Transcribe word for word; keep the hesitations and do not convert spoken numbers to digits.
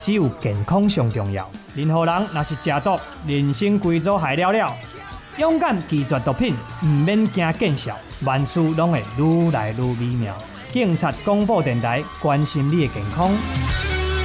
只有健康上重要。任何人若是食毒，人生规组害了了。勇敢拒绝毒品，唔免惊见效，万事拢会愈来愈美妙。警察广播电台关心你的健康。